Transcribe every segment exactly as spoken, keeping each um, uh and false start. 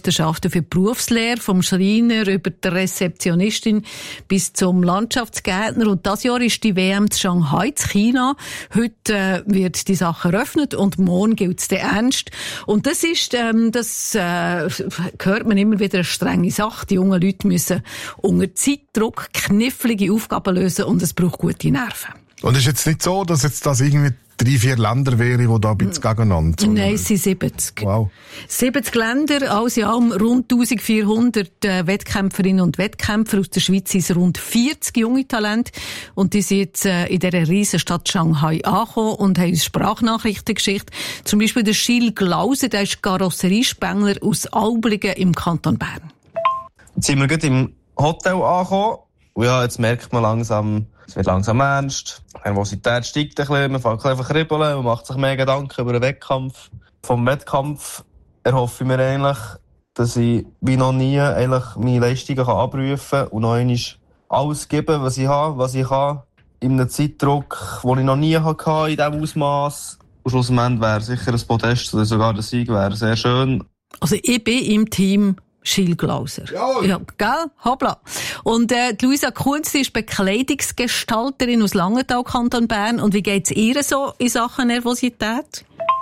Meisterschaften für die Berufslehre, vom Schreiner über die Rezeptionistin bis zum Landschaftsgärtner. Und dieses Jahr ist die W M zu Shanghai, in China. Heute äh, wird die Sache eröffnet und morgen gilt es ernst. Und das ist, ähm, das äh, hört man immer wieder, eine strenge Sache. Die jungen Leute müssen unter Zeitdruck knifflige Aufgaben lösen und es braucht gute Nerven. Und es ist jetzt nicht so, dass jetzt das irgendwie drei, vier Länder wären, die da ein bisschen gegeneinander sind? Nein, es sind siebzig. Wow. siebzig Länder, alles in allem rund eintausendvierhundert äh, Wettkämpferinnen und Wettkämpfer. Aus der Schweiz sind es rund vierzig junge Talente. Und die sind jetzt äh, in dieser riesen Stadt Shanghai angekommen und haben uns Sprachnachrichten geschickt. Zum Beispiel der Gilles Glauser, der ist Karosseriespengler aus Alblingen im Kanton Bern. Jetzt sind wir gerade im Hotel angekommen. Und ja, jetzt merkt man langsam, es wird langsam ernst. Die Nervosität steigt ein bisschen, man fängt einfach kribbeln, man macht sich mehr Gedanken über den Wettkampf. Vom Wettkampf erhoffe ich mir eigentlich, dass ich wie noch nie eigentlich meine Leistungen abrufen kann und noch einmal alles geben, was ich habe, was ich kann, in einem Zeitdruck, den ich noch nie hatte, in diesem Ausmaß. Und schlussendlich wäre sicher ein Podest oder sogar der Sieg wäre sehr schön. Also ich bin im Team Gilles Glauser. Ja, ja, gell? Hoppla. Und äh, Luisa Kunz ist Bekleidungsgestalterin aus Langenthal, Kanton Bern. Und wie geht's ihr so in Sachen Nervosität?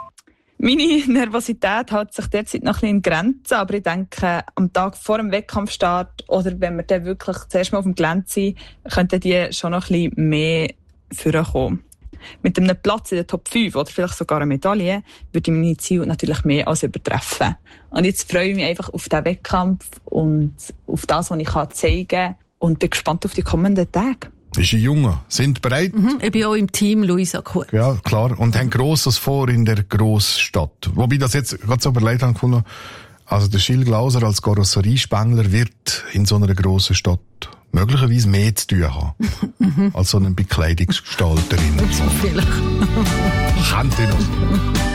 Meine Nervosität hält sich derzeit noch ein bisschen in Grenzen, aber ich denke, am Tag vor dem Wettkampfstart oder wenn wir dann wirklich zuerst mal auf dem Gelände sind, könnten die schon noch ein bisschen mehr vorkommen. Mit einem Platz in der Top fünf oder vielleicht sogar eine Medaille würde ich meine Ziele natürlich mehr als übertreffen. Und jetzt freue ich mich einfach auf diesen Wettkampf und auf das, was ich zeigen kann und bin gespannt auf die kommenden Tage. Ist ein Junge. Sind bereit? Mhm, ich bin auch im Team Luisa Kunz. Ja, klar. Und haben Grosses vor in der Grossstadt. Wobei das jetzt gerade so überlegt habe, also der Gilles Glauser als Karosseriespengler wird in so einer grossen Stadt möglicherweise mehr zu tun haben als so eine Bekleidungsgestalterin. So vielleicht. Kennt ihr noch?